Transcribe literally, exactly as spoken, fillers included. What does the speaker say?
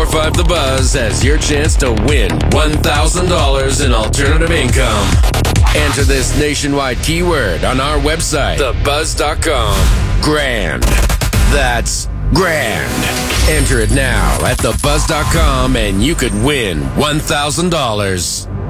five The Buzz has your chance to win one thousand dollars in alternative income. Enter this nationwide keyword on our website, the buzz dot com. Grand. That's grand. Enter it now at the buzz dot com and you could win one thousand dollars.